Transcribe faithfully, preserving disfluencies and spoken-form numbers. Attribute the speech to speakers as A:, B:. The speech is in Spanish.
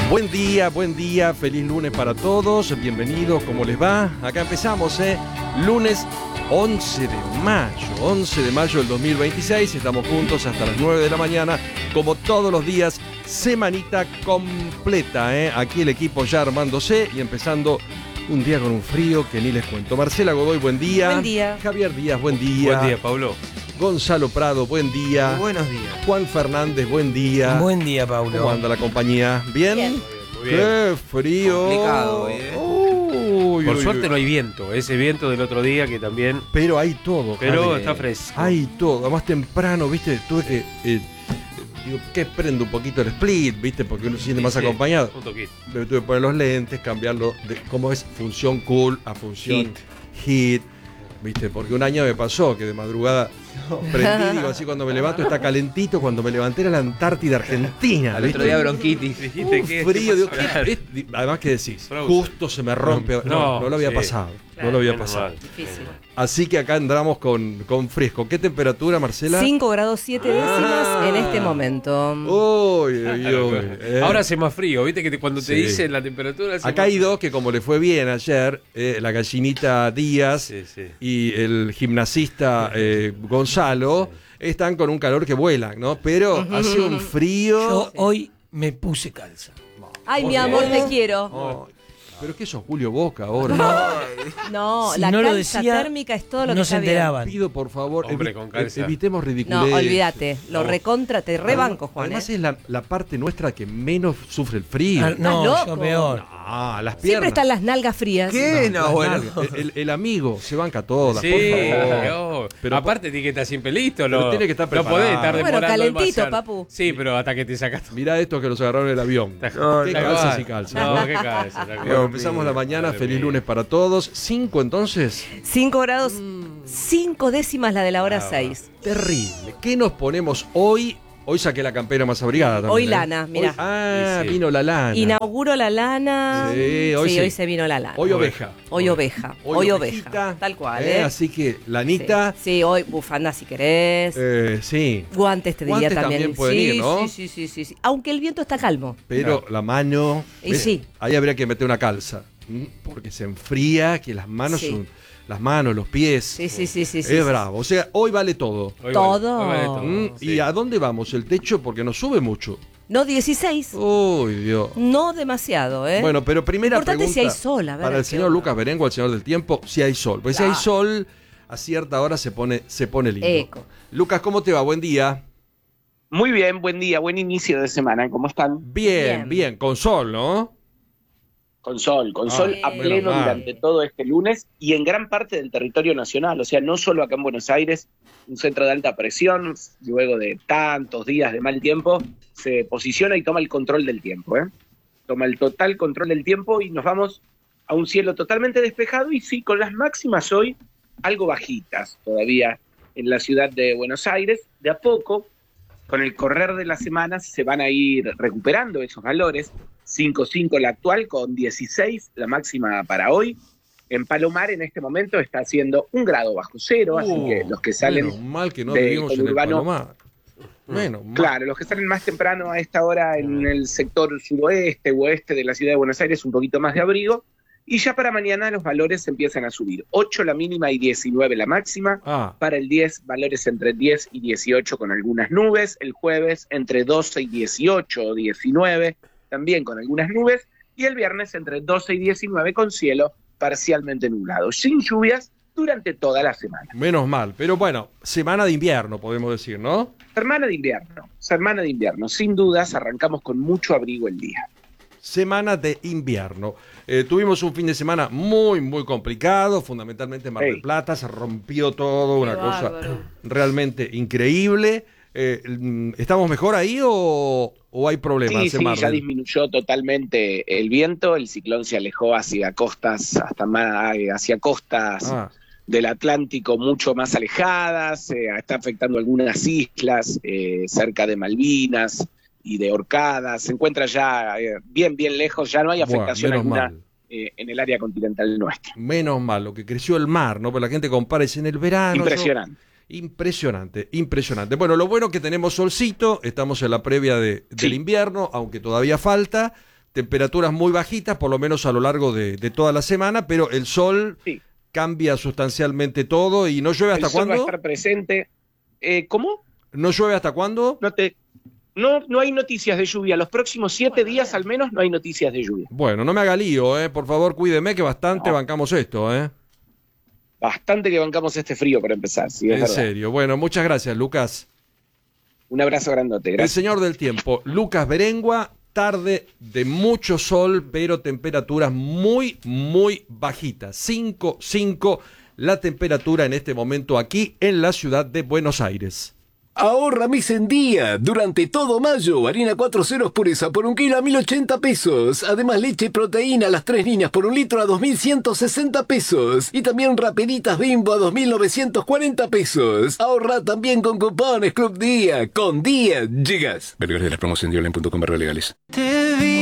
A: Buen día, buen día, feliz lunes para todos, bienvenidos, ¿cómo les va? Acá empezamos, ¿eh? Lunes once de mayo, once de mayo del dos mil veintiséis, estamos juntos hasta las nueve de la mañana, como todos los días, semanita completa, ¿eh? Aquí el equipo ya armándose y empezando un día con un frío que ni les cuento. Marcela Godoy, buen día.
B: Buen día.
A: Javier Díaz, buen día.
C: Buen día, Pablo.
A: Gonzalo Prado, buen día.
D: Muy buenos días.
A: Juan Fernández, buen día.
D: Buen día, Paulo.
A: ¿Cómo anda la compañía? ¿Bien?
B: Bien.
C: Muy bien.
A: ¡Qué frío!
D: Complicado hoy, ¿eh?
A: Uy,
C: Por
A: uy,
C: suerte
A: uy.
C: no hay viento, ese viento del otro día que también...
A: Pero hay todo,
C: Pero
A: Javi.
C: está fresco.
A: Hay todo. Además temprano, viste, tuve que... eh, digo, que prendo un poquito el split, viste, porque uno se siente
C: Sí,
A: más
C: sí,
A: acompañado.
C: Un toquito.
A: Me tuve que poner los lentes, cambiarlo de cómo es función cool a función hit. Viste, porque un año me pasó que de madrugada prendí, digo así, cuando me levanto está calentito, cuando me levanté era la Antártida Argentina.
D: Al
A: ¿viste?
D: otro día bronquitis.
C: Dijiste
A: Un
C: que...
A: frío, digo,
C: Claro.
A: ¿qué- es- además que decís,
C: Frozen.
A: justo se me rompe, no, no,
C: No,
A: lo había
C: sí.
A: pasado,
B: Claro,
A: no lo había
C: Menos
A: pasado.
C: mal.
B: Difícil.
A: Así que acá andamos con, con fresco. ¿Qué temperatura, Marcela?
B: cinco grados siete décimas
A: Ah.
B: en este momento.
A: Uy, uy, uy, eh.
C: Ahora hace más frío, viste que te- cuando te
A: Sí.
C: dicen la temperatura... hace
A: Acá
C: más
A: hay
C: frío.
A: dos que como le fue bien ayer, eh, la gallinita Díaz
C: Sí, sí.
A: y el gimnasista eh, Gonzalo, están con un calor que vuelan, ¿no? Pero hace un frío...
D: Yo hoy me puse calza.
B: Ay, mi amor, te quiero.
A: Ay, pero ¿qué sos, Julio Boca ahora?
B: No,
D: Si
B: la
D: no lo
B: calza
D: decía,
B: térmica es todo lo
D: no
B: que
D: se
B: está bien.
D: enteraban.
A: Pido por favor,
C: Hombre
A: evi-
C: con calza.
A: evitemos
B: No,
A: ridiculeces.
B: olvídate. Lo
C: No.
B: recontra, te rebanco, Juan.
A: Además
B: ¿eh?
A: es la, la parte nuestra que menos sufre el frío.
D: Ah, no,
B: loco?
D: yo peor.
A: Ah, las piernas.
B: Siempre están las nalgas frías.
D: ¿Qué?
A: Las
D: No, bueno.
A: nalgas. El, el- el amigo se banca todas,
C: Sí,
A: por favor.
C: no.
A: Pero-
C: aparte tiene que estar siempre listo,
A: Pero
C: no,
A: tiene que estar
C: no
A: preparado.
C: podés estar
B: Bueno,
C: demorando
B: calentito,
C: demasiado.
B: papu.
C: Sí, pero hasta que te sacas...
A: Mirá esto que los agarraron en el avión.
C: No,
A: ¿Qué
C: tal
A: calzas
C: cual.
A: y calzas?
C: No, qué calzas. tal
A: Bueno,
C: cual.
A: empezamos la mañana,
C: Madre
A: feliz
C: mía.
A: lunes para todos. Cinco entonces,
B: cinco grados, cinco décimas la de la hora
C: Ah,
B: seis.
A: terrible. ¿Qué nos ponemos hoy? Hoy saqué la campera más abrigada también.
B: Hoy
A: ¿eh?
B: lana, mirá.
A: Hoy- ah,
C: Sí, sí.
A: vino la lana.
B: Inauguro la lana.
A: Sí, hoy sí.
B: hoy se vino la lana.
A: Hoy oveja.
B: Hoy oveja. Hoy, oveja.
A: ovejita.
B: Tal cual,
A: Eh,
B: ¿eh?
A: Así que, lanita,
B: Sí, sí, hoy bufanda si querés.
A: eh, sí.
B: Guantes te diría
A: Guantes
B: también.
A: también pueden
B: sí,
A: ir, ¿no?
B: sí, sí, sí, sí, sí. Aunque el viento está calmo.
A: Pero la mano.
B: Y
A: ¿ves?
B: sí.
A: Ahí habría que meter una calza. ¿m? Porque se enfría, que las manos
B: Sí.
A: son. Las manos, los pies.
B: Sí, sí, sí, sí.
A: es
B: sí, sí.
A: bravo. O sea, hoy vale todo.
C: Hoy
B: Todo.
C: vale, hoy vale todo.
A: ¿m?
C: Sí.
A: ¿Y a dónde vamos? El techo, porque nos sube mucho.
B: No, dieciséis.
A: Uy, Dios.
B: No demasiado, ¿eh?
A: Bueno, pero primera
B: Importante
A: pregunta
B: si hay sol, a ver,
A: para el
B: qué
A: señor
B: onda.
A: Lucas Berengo, el señor del tiempo, si hay sol. Pues si hay
B: Claro.
A: sol, a cierta hora se pone, se pone lindo.
B: Eco.
A: Lucas, ¿cómo te va? Buen día.
E: Muy bien, buen día, buen inicio de semana. ¿Cómo están?
A: Bien, bien,
B: Bien.
A: con sol, ¿no?
E: Con sol, con
A: Ah,
E: sol a
B: menos
E: pleno
A: mal.
E: durante todo este lunes y en gran parte del territorio nacional. O sea, no solo acá en Buenos Aires, un centro de alta presión, luego de tantos días de mal tiempo, se posiciona y toma el control del tiempo, ¿eh? Toma el total control del tiempo y nos vamos a un cielo totalmente despejado y sí, con las máximas hoy algo bajitas todavía en la ciudad de Buenos Aires. De a poco, con el correr de las semanas, se van a ir recuperando esos valores. cinco cinco la actual, con dieciséis la máxima para hoy. En Palomar en este momento está haciendo un grado bajo cero, así
A: Uh,
E: que los que salen,
A: Menos mal que no
E: del
A: vivimos en el
E: conurbano-
A: Palomar. Menos mal.
E: claro, los que salen más temprano a esta hora en el sector suroeste, oeste de la ciudad de Buenos Aires, un poquito más de abrigo. Y ya para mañana los valores empiezan a subir. ocho la mínima y diecinueve la máxima.
A: Ah,
E: Para el diez, valores entre diez y dieciocho con algunas nubes. El jueves entre doce y dieciocho o diecinueve, también con algunas nubes. Y el viernes entre doce y diecinueve con cielo parcialmente nublado, sin lluvias durante toda la semana.
A: menos mal. Pero bueno, semana de invierno, podemos decir, ¿no?
E: Semana de invierno, semana de invierno. Sin dudas arrancamos con mucho abrigo el día.
A: Semana de invierno. Eh, tuvimos un fin de semana muy, muy complicado, fundamentalmente en Mar del
E: Hey.
A: Plata, se rompió todo, una
B: Qué
A: cosa
B: bárbaro.
A: realmente increíble. Eh, mm, ¿Estamos mejor ahí o, o hay problemas?
E: Sí,
A: en
E: sí,
A: Mar
E: ya
A: del-
E: disminuyó totalmente el viento, el ciclón se alejó hacia costas, hasta más, hacia costas
A: Ah,
E: del Atlántico mucho más alejadas, eh, está afectando algunas islas eh, cerca de Malvinas y de Orcadas, se encuentra ya eh, bien, bien lejos, ya no hay
A: bueno,
E: afectación
A: menos
E: alguna
A: mal.
E: eh, en el área continental nuestra.
A: Menos mal, lo que creció el mar, ¿no? Porque la gente compara es en el verano. yo-
E: Impresionante.
A: Impresionante, impresionante. Bueno, lo bueno es que tenemos solcito, estamos en la previa de- del
E: Sí.
A: invierno, aunque todavía falta. temperaturas muy bajitas, por lo menos a lo largo de, de toda la semana, pero el sol
E: Sí.
A: cambia sustancialmente todo y no llueve hasta
E: El sol va a
A: cuándo.
E: estar presente. Eh, ¿Cómo?
A: ¿No llueve hasta cuándo?
E: No te... No, no hay noticias de lluvia. Los próximos siete días al menos no hay noticias de lluvia.
A: Bueno, no me haga lío, eh. Por favor, cuídeme que bastante
E: No.
A: bancamos esto, eh.
E: Bastante que bancamos este frío para empezar, sí, es
A: En
E: verdad.
A: serio. Bueno, muchas gracias, Lucas.
E: Un abrazo grandote,
A: El
E: gracias.
A: señor del tiempo, Lucas Berengua, tarde de mucho sol, pero temperaturas muy, muy bajitas. cinco, cinco la temperatura en este momento aquí en la ciudad de Buenos Aires.
F: Ahorra mes en día. Durante todo mayo, harina cuatro ceros pureza por un kilo a mil ochenta pesos. Además, leche y proteína a las tres líneas por un litro a dos mil ciento sesenta pesos. Y también rapeditas Bimbo a dos mil novecientos cuarenta pesos. Ahorra también con cupones Club Día. Con Día llegas. Vergara de la promoción de online punto com barra legales.